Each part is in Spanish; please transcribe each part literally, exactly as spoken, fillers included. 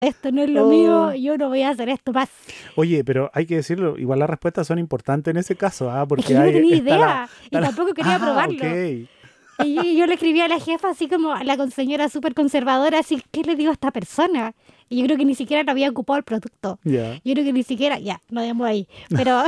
esto no es lo Oh. mío, yo no voy a hacer esto más. Oye, pero hay que decirlo, igual las respuestas son importantes en ese caso, ¿ah? Es Porque que yo no ahí tenía está la, idea y está la- tampoco quería Ah, ok. probarlo. Y yo, yo le escribí a la jefa así como a la con- señora súper conservadora, así, ¿qué le digo a esta persona? Y yo creo que ni siquiera lo había ocupado el producto. Ya. Yo creo que ni siquiera, ya, lo dejamos ahí. Pero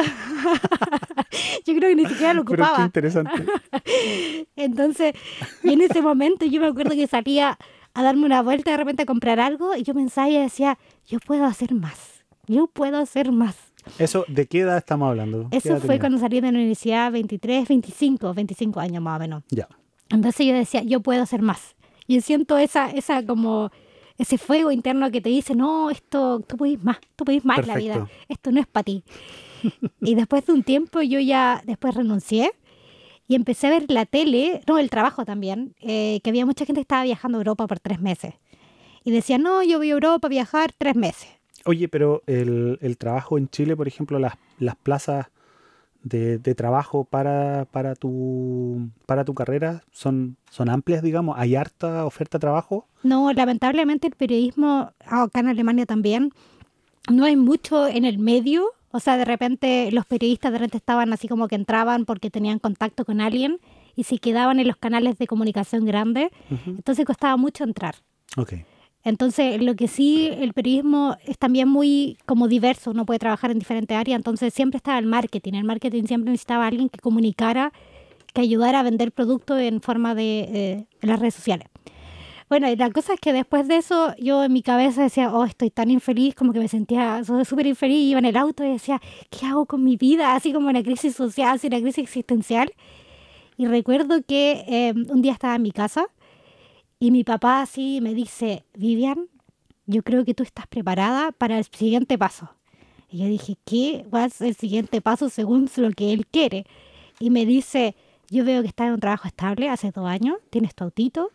yo creo que ni siquiera lo Pero qué ocupaba. interesante. Entonces, y en ese momento yo me acuerdo que salía a darme una vuelta de repente a comprar algo y yo pensaba y decía, yo puedo hacer más. Yo puedo hacer más. Eso, ¿de qué edad estamos hablando? ¿Qué Eso edad fue tenía? cuando salí de la universidad, veintitrés, veinticinco, veinticinco años más o menos. Ya. Entonces yo decía, yo puedo hacer más. Y siento esa, esa como, ese fuego interno que te dice, no, esto, tú puedes más, tú puedes más en la vida. Perfecto. Esto no es para ti. Y después de un tiempo yo ya, después renuncié y empecé a ver la tele, no, el trabajo también, eh, que había mucha gente que estaba viajando a Europa por tres meses. Y decía, no, yo voy a Europa a viajar tres meses. Oye, pero el, el trabajo en Chile, por ejemplo, las, las plazas de, de trabajo para, para tu, para tu carrera son, son amplias, digamos. ¿Hay harta oferta de trabajo? No, lamentablemente el periodismo, acá en Alemania también, no hay mucho en el medio. O sea, de repente los periodistas de repente estaban así como que entraban porque tenían contacto con alguien y se quedaban en los canales de comunicación grandes. Ujú. Entonces costaba mucho entrar. Ok. Entonces, lo que sí, el periodismo es también muy como diverso, uno puede trabajar en diferentes áreas, entonces siempre estaba el marketing, el marketing siempre necesitaba a alguien que comunicara, que ayudara a vender productos en forma de eh, en las redes sociales. Bueno, y la cosa es que después de eso, yo en mi cabeza decía, oh, estoy tan infeliz, como que me sentía so- súper infeliz, iba en el auto y decía, ¿qué hago con mi vida? Así como una crisis social, así una crisis existencial. Y recuerdo que eh, un día estaba en mi casa y mi papá así me dice, Vivian, yo creo que tú estás preparada para el siguiente paso. Y yo dije, ¿qué va a ser el siguiente paso según lo que él quiere? Y me dice, yo veo que estás en un trabajo estable hace dos años, tienes tu autito,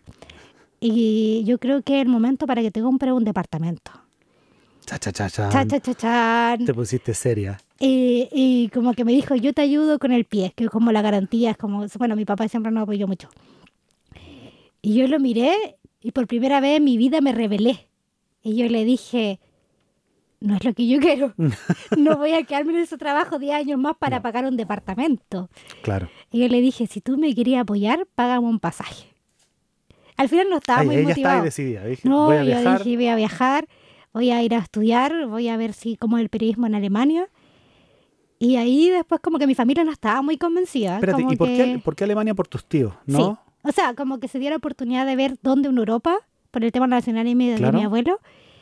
y yo creo que es el momento para que te compre un departamento. Cha, cha, cha, Cha, chan. cha, cha, chan. Te pusiste seria. Y, y como que me dijo, yo te ayudo con el pie, que es como la garantía, es como, bueno, mi papá siempre nos apoyó mucho. Y yo lo miré y por primera vez en mi vida me rebelé. Y yo le dije, no es lo que yo quiero. No voy a quedarme en ese trabajo diez años más para No, pagar un departamento. claro. Y yo le dije, si tú me querías apoyar, págame un pasaje. Al final no estaba Ay, muy ella está ahí motivado. decidida. Dije, voy No, a yo viajar. dije, voy a viajar, voy a ir a estudiar, voy a ver si cómo es el periodismo en Alemania. Y ahí después como que mi familia no estaba muy convencida, Espérate, como ¿y por qué, que por qué Alemania? Por tus tíos, sí. ¿no? O sea, como que se dio la oportunidad de ver dónde en Europa, por el tema nacional y mi- de mi Claro. abuelo.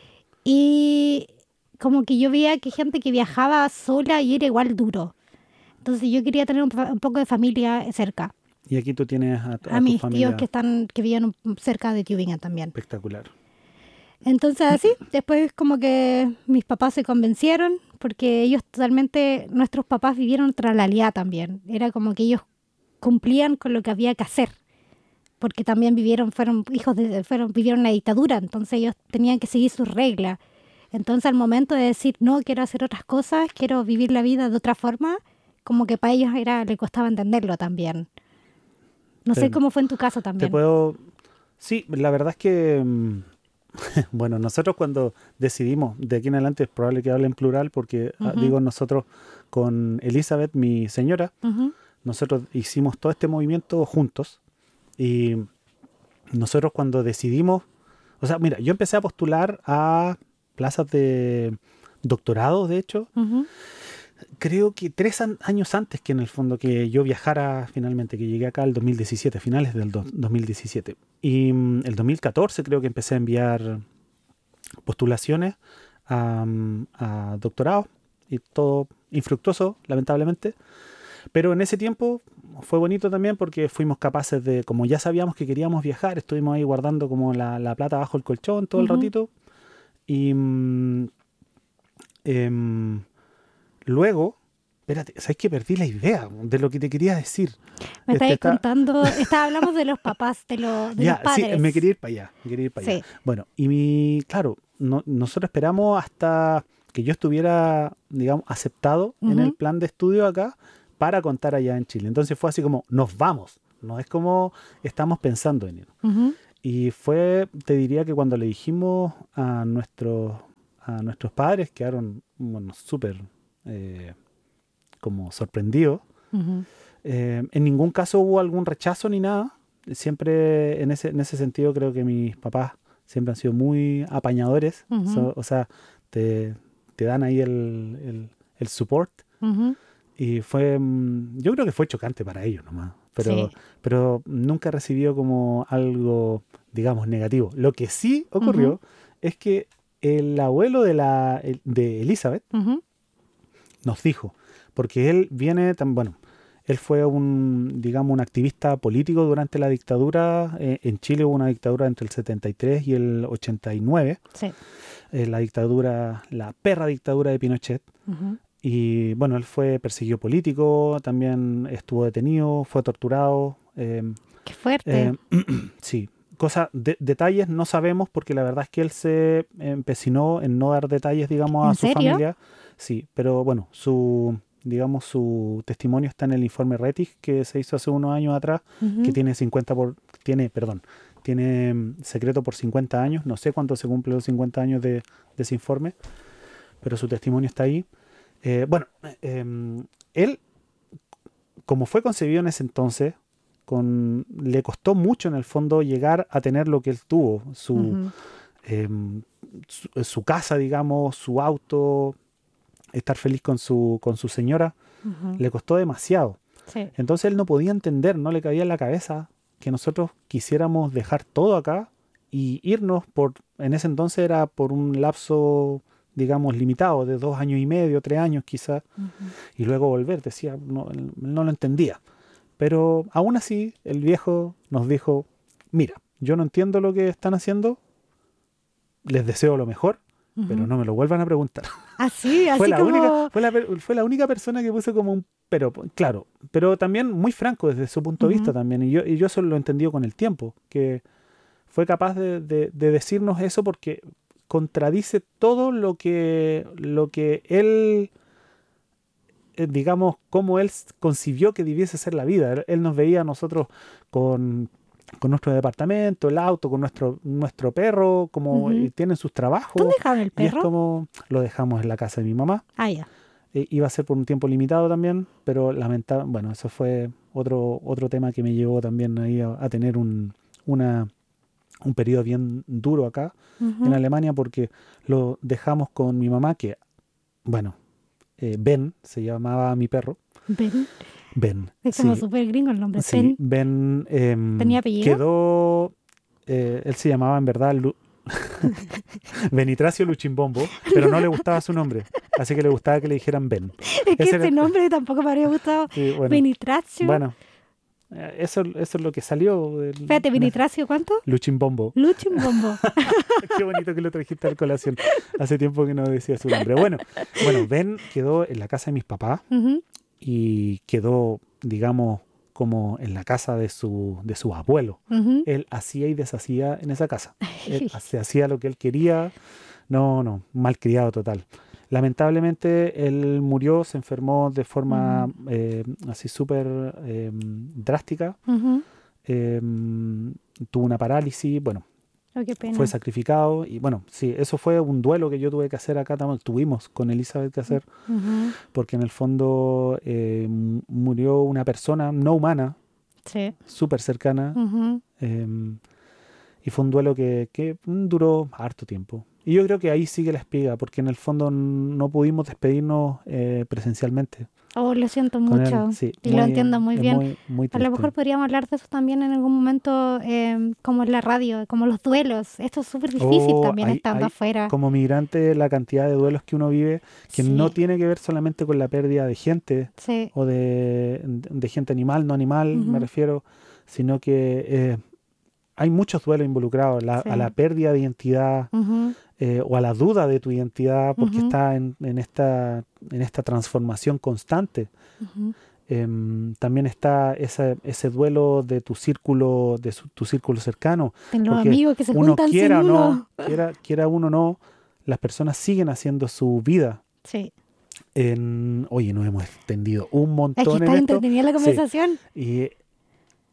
Y como que yo veía que gente que viajaba sola y era igual duro. Entonces yo quería tener un, fa- un poco de familia cerca. Y aquí tú tienes a, tu- A a tu mis tíos que familia están, que vivían un- cerca de Tübingen también. espectacular. Entonces así, después como que mis papás se convencieron, porque ellos totalmente, nuestros papás vivieron otra realidad también. Era como que ellos cumplían con lo que había que hacer, porque también vivieron, fueron hijos de, fueron, vivieron una dictadura, entonces ellos tenían que seguir sus reglas. Entonces al momento de decir, no, quiero hacer otras cosas, quiero vivir la vida de otra forma, como que para ellos era, le costaba entenderlo también. No sé Te, cómo fue en tu caso te también. puedo... Sí, la verdad es que... mm, bueno, nosotros cuando decidimos, de aquí en adelante es probable que hable en plural porque ah, Ujú, digo nosotros con Elizabeth, mi señora, ujú, nosotros hicimos todo este movimiento juntos y nosotros cuando decidimos, o sea, mira, yo empecé a postular a plazas de doctorado, de hecho, ujú. creo que tres an- años antes que en el fondo que yo viajara finalmente, que llegué acá el dos mil diecisiete, finales del do- dos mil diecisiete. Y mm, el dos mil catorce creo que empecé a enviar postulaciones a, mm, a doctorado y todo infructuoso, lamentablemente. Pero en ese tiempo fue bonito también porque fuimos capaces de, como ya sabíamos que queríamos viajar, estuvimos ahí guardando como la, la plata bajo el colchón todo el Ujú. ratito. Y mm, em, luego, espérate, ¿sabes que perdí la idea de lo que te quería decir? Me Este estáis está, contando, está, hablamos de los papás, de, lo, de los ya, sí, me padres. quería ir para allá, me quería ir para allá. Sí. Bueno, y mi, claro, no- nosotros esperamos hasta que yo estuviera, digamos, aceptado en el Ujú. plan de estudio acá para contar allá en Chile. Entonces fue así como, nos vamos, no es como estamos pensando en ir. Ujú. y fue, te diría que cuando le dijimos a nuestros, a nuestros padres, quedaron, bueno, súper eh, como sorprendidos. Ujú. Eh, en ningún caso hubo algún rechazo ni nada. Siempre en ese, en ese sentido creo que mis papás siempre han sido muy apañadores. Ujú. So- o sea, te, te dan ahí el, el, el support. Ujú. Y fue, mm, yo creo que fue chocante para ellos nomás. Pero, Sí. pero nunca recibió como algo, digamos, negativo. Lo que sí ocurrió Ujú. es que el abuelo de, la, el- de Elizabeth Ujú. nos dijo, porque él viene tan, bueno, él fue un, digamos, un activista político durante la dictadura. Eh, en Chile hubo una dictadura entre el setenta y tres y el ochenta y nueve, Sí. eh, la dictadura, la perra dictadura de Pinochet. Ujú. Y bueno, él fue perseguido político, también estuvo detenido, fue torturado. eh, Qué fuerte. eh, sí, cosas, de- detalles no sabemos porque la verdad es que él se empecinó en no dar detalles, digamos, a ¿En su serio? familia. Sí, pero bueno, su, digamos, su testimonio está en el informe RETIC que se hizo hace unos años atrás, que Ujú. tiene cincuenta por, tiene, perdón, tiene mm, secreto por cincuenta años. No sé cuánto se cumple los cincuenta años de, de ese informe, pero su testimonio está ahí. Eh, bueno, eh, em, él, como fue concebido en ese entonces, con, le costó mucho en el fondo llegar a tener lo que él tuvo, su, Ujú. em, su, su casa, digamos, su auto, estar feliz con su, con su señora, Ujú. le costó demasiado. Sí. Entonces él no podía entender, no le cabía en la cabeza que nosotros quisiéramos dejar todo acá y irnos por, en ese entonces era por un lapso, digamos, limitado, de dos años y medio, tres años quizás, Ujú. y luego volver. Decía, no, él no lo entendía. Pero aún así, el viejo nos dijo, mira, yo no entiendo lo que están haciendo, les deseo lo mejor, pero Ujú. no me lo vuelvan a preguntar. Así, Fue así la única, como... fue la, per- fue la única persona que puso como un pero, claro, pero también muy franco desde su punto de vista Ujú. también. Y yo, y yo eso lo he entendido con el tiempo, que fue capaz de, de- de decirnos eso porque contradice todo lo que, lo que él, eh, digamos, cómo él s- concibió que debiese ser la vida. Él, él nos veía a nosotros con, con nuestro departamento, el auto, con nuestro, nuestro perro, como Ujú. eh, tienen sus ¿Dónde trabajos, dejaron el y es perro? como lo dejamos en la casa de mi mamá. Ah, ya. Eh, iba a ser por un tiempo limitado también, pero lamentable, bueno, eso fue otro, otro tema que me llevó también ahí a, a tener un, una, un periodo bien duro acá en Ujú. Alemania porque lo dejamos con mi mamá, que, bueno, eh, Ben se llamaba mi perro. Ben. Ben, Es como sí, súper gringo el nombre. sí, Ben. Ben ¿Tenía em, apellido? quedó, eh, él se llamaba en verdad Lu- Benitracio Luchimbombo, pero no le gustaba su nombre, así que le gustaba que le dijeran Ben. Es que Ese era, ese nombre tampoco me habría gustado. sí, bueno, Benitracio. bueno, eh, eso, eso es lo que salió del Espérate, en ese- ¿Benitracio cuánto? Luchimbombo. Luchimbombo. Qué bonito que lo trajiste a la colación. Hace tiempo que no decía su nombre. Bueno, bueno, Ben quedó en la casa de mis papás Ujú. y quedó, digamos, como en la casa de su, de sus abuelos. Ujú. Él hacía y deshacía en esa casa. Él se hacía lo que él quería. No, no, malcriado total. Lamentablemente él murió, se enfermó de forma Mm. eh, así súper eh, drástica. Ujú. Eh, tuvo una parálisis, bueno, Oh, qué fue pena. sacrificado y bueno, sí, eso fue un duelo que yo tuve que hacer acá, también tuvimos con Elizabeth que hacer, Ujú. porque en el fondo eh, m- murió una persona no humana, Sí. súper cercana, Ujú. em, y fue un duelo que, que mm, duró harto tiempo. Y yo creo que ahí sigue la espiga, porque en el fondo n- no pudimos despedirnos eh, presencialmente Oh, lo siento con él. mucho Sí, y lo muy, entiendo muy es bien. muy, muy A lo triste. mejor podríamos hablar de eso también en algún momento, em, como en la radio, como los duelos. Esto es súper difícil O también hay, estando hay afuera. como migrante la cantidad de duelos que uno vive que no Sí, tiene que ver solamente con la pérdida de gente sí. o de, de gente animal, no animal, me Ujú. refiero, sino que eh, hay muchos duelos involucrados, la- a la Sí. pérdida de identidad Ujú. eh, o a la duda de tu identidad porque Ujú. está en, en esta, en esta transformación constante. Ujú. Em, también está ese, ese duelo de tu círculo, de su- tu círculo cercano, De los porque amigos que se uno juntan sin quiera o no, uno. quiera, quiera uno o no, las personas siguen haciendo su vida. Sí. En, oye, nos hemos extendido un Es que montón en está esto, entretenida la sí, conversación. y,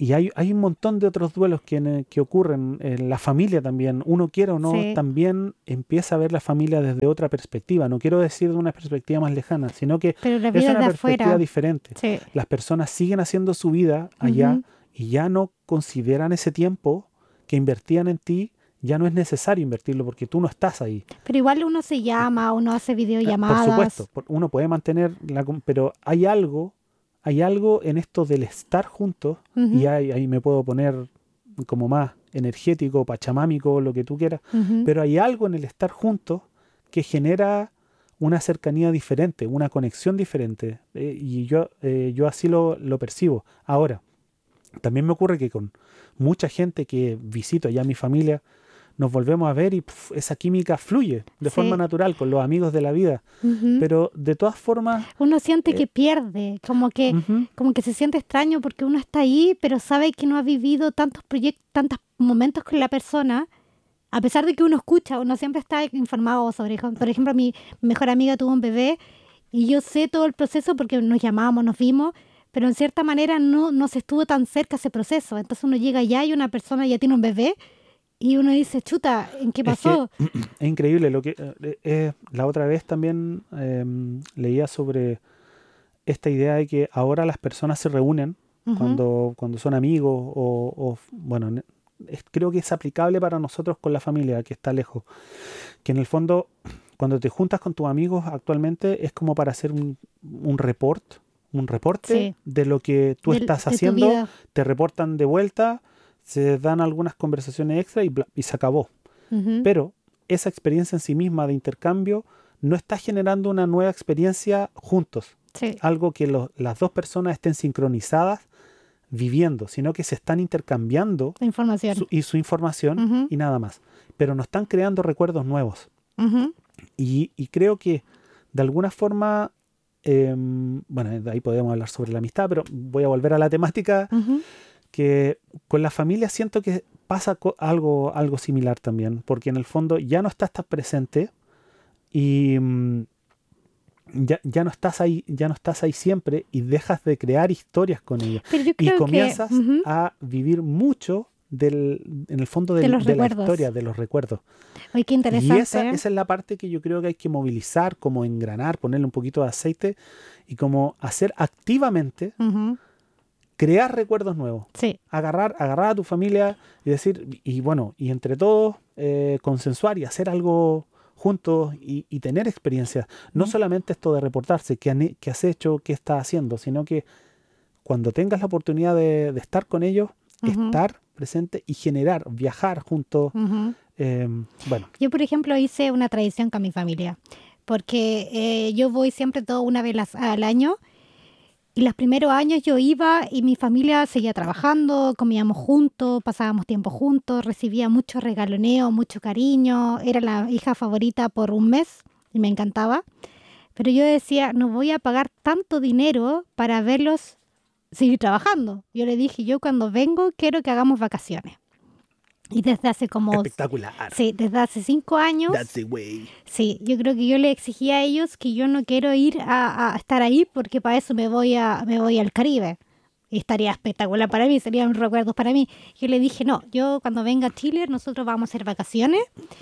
y hay, hay un montón de otros duelos que, en- que ocurren en la familia también. Uno quiera o no, Sí, también empieza a ver la familia desde otra perspectiva. No quiero decir de una perspectiva más lejana, sino que pero la es vida es una de perspectiva afuera. diferente. Sí. Las personas siguen haciendo su vida allá Ujú. y ya no consideran ese tiempo que invertían en ti, ya no es necesario invertirlo porque tú no estás ahí. Pero igual uno se llama, uno hace Eh, Por supuesto, videollamadas. por- uno puede mantener la, com- pero hay algo, hay algo en esto del estar juntos y Ujú, ahí, ahí me puedo poner como más energético, pachamámico, lo que tú quieras, ujú. pero hay algo en el estar juntos que genera una cercanía diferente, una conexión diferente, eh, y yo, eh, yo así lo, lo percibo. Ahora, también me ocurre que con mucha gente que visito ya mi familia, nos volvemos a ver y pf, esa química fluye de forma Sí. natural con los amigos de la vida. Ujú. Pero de todas formas, Uno siente eh, que pierde, como que, ujú, como que se siente extraño porque uno está ahí, pero sabe que no ha vivido tantos proyectos, tantos momentos con la persona. A pesar de que uno escucha, uno siempre está informado sobre, por ejemplo, mi mejor amiga tuvo un bebé y yo sé todo el proceso porque nos llamamos, nos vimos, pero en cierta manera no, no se estuvo tan cerca ese proceso. Entonces uno llega allá y una persona ya tiene un bebé y uno dice, chuta, ¿en qué es que pasó? es increíble lo que eh, eh, la otra vez también em, leía sobre esta idea de que ahora las personas se reúnen Ujú, cuando, cuando son amigos o, o, bueno, ne- es- creo que es aplicable para nosotros con la familia que está lejos, que en el fondo cuando te juntas con tus amigos actualmente es como para hacer un, un report, un reporte sí, de lo que tú del- estás de tu haciendo, vida. te reportan de vuelta, se dan algunas conversaciones extra y, bla- y se acabó. Ujú, Pero esa experiencia en sí misma de intercambio no está generando una nueva experiencia juntos. sí, Algo que lo- las dos personas estén sincronizadas viviendo, sino que se están intercambiando la información. su- y su información Ujú, y nada más. Pero no están creando recuerdos nuevos. ujú, Y, y creo que de alguna forma, em, bueno, de ahí podemos hablar sobre la amistad, pero voy a volver a la temática, ujú. que con la familia siento que pasa co- algo, algo similar también, porque en el fondo ya no estás tan presente y mm, ya, ya no estás ahí, ya no estás ahí siempre y dejas de crear historias con ellos Pero yo y creo que comienzas ujú, a vivir mucho del, en el fondo de del- los de la recuerdos. historia, de los recuerdos. Oye, qué Y esa, interesante, ¿eh? esa es la parte que yo creo que hay que movilizar, como engranar, ponerle un poquito de aceite y como hacer activamente, Ujú, crear recuerdos nuevos. sí. Agarrar, agarrar a tu familia y decir, y bueno, y entre todos eh, consensuar y hacer algo juntos y, y tener experiencias. No Ujú, solamente esto de reportarse, qué, han he- qué has hecho, qué estás haciendo, sino que cuando tengas la oportunidad de, de estar con ellos, ujú, estar presente y generar, viajar juntos. ujú. eh, bueno, Yo, por ejemplo, hice una tradición con mi familia, porque eh, yo voy siempre todo una vez las- al año y los primeros años yo iba y mi familia seguía trabajando, comíamos juntos, pasábamos tiempo juntos, recibía mucho regaloneo, mucho cariño, era la hija favorita por un mes y me encantaba, pero yo decía, no voy a pagar tanto dinero para verlos seguir trabajando. Yo le dije, yo cuando vengo quiero que hagamos vacaciones. Y desde hace como, espectacular. sí, desde hace cinco años, That's the way. sí, yo creo que yo le exigía a ellos que yo no quiero ir a, a estar ahí porque para eso me voy a, me voy al Caribe. Y estaría espectacular para mí, serían recuerdos para mí. Yo le dije, no, yo cuando venga a Chile, nosotros vamos a hacer vacaciones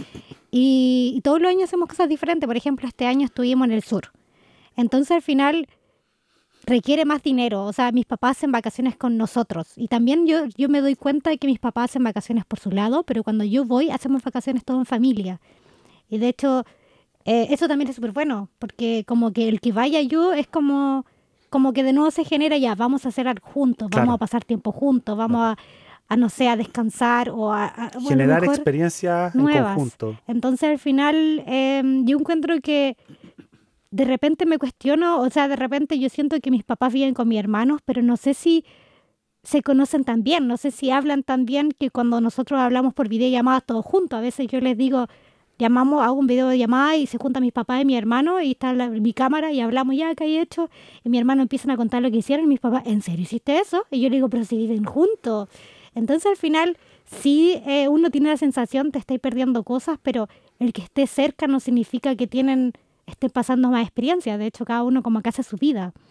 y, y todos los años hacemos cosas diferentes. Por ejemplo, este año estuvimos en el sur. Entonces al final requiere más dinero. O sea, mis papás hacen vacaciones con nosotros. Y también yo, yo me doy cuenta de que mis papás hacen vacaciones por su lado, pero cuando yo voy, hacemos vacaciones todo en familia. Y de hecho, eh, eso también es súper bueno, porque como que el que vaya yo es como, como que de nuevo se genera ya, vamos a hacer algo juntos, vamos a Claro, pasar tiempo juntos, vamos claro. a, a no sé, a descansar o a, a- bueno, a lo Generar mejor experiencias en nuevas. conjunto. Entonces al final eh, yo encuentro que de repente me cuestiono, o sea, de repente yo siento que mis papás viven con mis hermanos, pero no sé si se conocen tan bien, no sé si hablan tan bien que cuando nosotros hablamos por videollamadas todos juntos, a veces yo les digo, llamamos, hago un video de llamada y se juntan mis papás y mi hermano y está la- mi cámara y hablamos ya, ¿qué hay hecho? Y mi hermano empiezan a contar lo que hicieron y mis papás, ¿en serio hiciste eso? Y yo le digo, pero si viven juntos. Entonces al final sí eh, uno tiene la sensación de estar perdiendo cosas, pero el que esté cerca no significa que tienen, estén pasando más experiencia, de hecho cada uno como que hace su vida.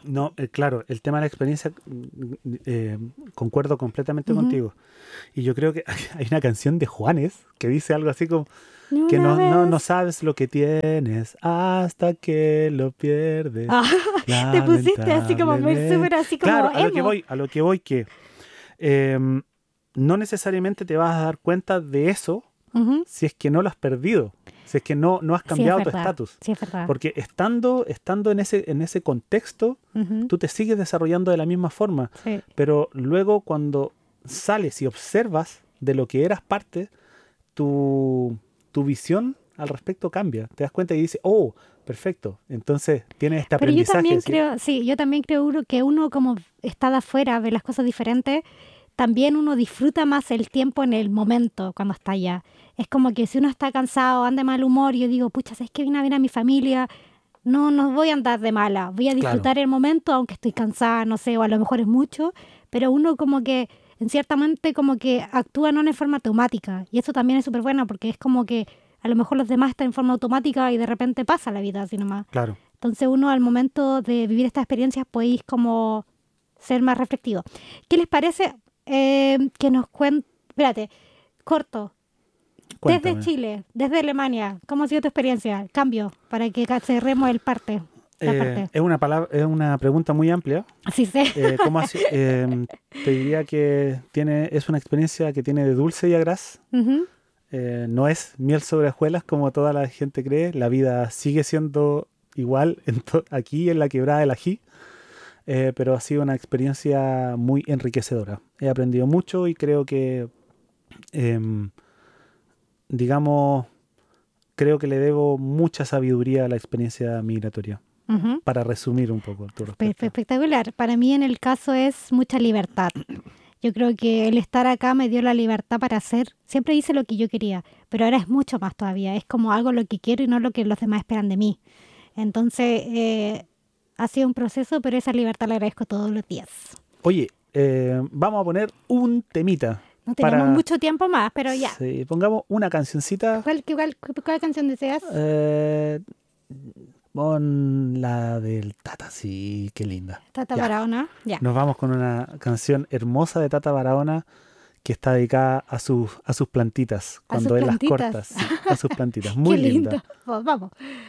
No, eh, claro, el tema de la experiencia, mm, eh, concuerdo completamente Ujú. contigo. Y yo creo que hay una canción de Juanes que dice algo así como Ni que una no, no, no vez. sabes lo que tienes hasta que lo pierdes, Ah, te pusiste así como muy lamentablemente. súper así como Claro, a lo que emo. voy, a lo que voy que em, no necesariamente te vas a dar cuenta de eso Ujú. si es que no lo has perdido, si es que no, no has Sí, es cambiado tu verdad. estatus. Sí, es verdad. Porque estando, estando en ese, en ese contexto, Ujú. tú te sigues desarrollando de la misma forma, Sí. pero luego cuando sales y observas de lo que eras parte, tu, tu visión al respecto cambia. Te das cuenta y dices, oh, perfecto. Entonces tienes este Pero yo aprendizaje. también ¿Sí? creo, sí, yo también creo uno, que uno como está de afuera, ve las cosas diferentes, también uno disfruta más el tiempo en el momento cuando está allá. Es como que si uno está cansado, anda de mal humor, yo digo, pucha, ¿sabes qué? Vine a ver a mi familia, no, no voy a andar de mala, voy a Claro, disfrutar el momento, aunque estoy cansada, no sé, o a lo mejor es mucho, pero uno como que, en cierta mente, como que actúa no en forma automática. Y eso también es súper bueno, porque es como que a lo mejor los demás están en forma automática y de repente pasa la vida así nomás. claro. Entonces uno al momento de vivir estas experiencias podéis como ser más reflectivo. ¿Qué les parece eh, que nos cuente, espérate, corto, desde Cuéntame. Chile, desde Alemania, ¿cómo ha sido tu experiencia? El cambio, para que ca- cerremos el parte, la Eh, parte. es una palabra, es una pregunta muy amplia. Así sé. Eh, ¿cómo ha si- em, te diría que tiene, es una experiencia que tiene de dulce y a gras. Ujú. Eh, no es miel sobre hojuelas como toda la gente cree. La vida sigue siendo igual en to- aquí en la quebrada del Ají, eh, pero ha sido una experiencia muy enriquecedora. He aprendido mucho y creo que, em, digamos, creo que le debo mucha sabiduría a la experiencia migratoria. Ujú. Para resumir un poco tu Pe- pe- respuesta. Espectacular. Para mí en el caso es mucha libertad. Yo creo que el estar acá me dio la libertad para hacer, siempre hice lo que yo quería, pero ahora es mucho más todavía. Es como algo lo que quiero y no lo que los demás esperan de mí. Entonces, eh, ha sido un proceso, pero esa libertad la agradezco todos los días. Oye, eh, vamos a poner un temita No tenemos para... mucho tiempo más, pero ya. Sí, pongamos una cancioncita. ¿Cuál, qué- cuál, cuál canción deseas? Eh, pon la del Tata, sí, qué linda. Tata Ya, Barahona. Ya. nos vamos con una canción hermosa de Tata Barahona que está dedicada a sus, a sus plantitas, A sus cuando él las plantitas. corta, sí, a sus plantitas. Qué Muy lindo. linda. Vamos.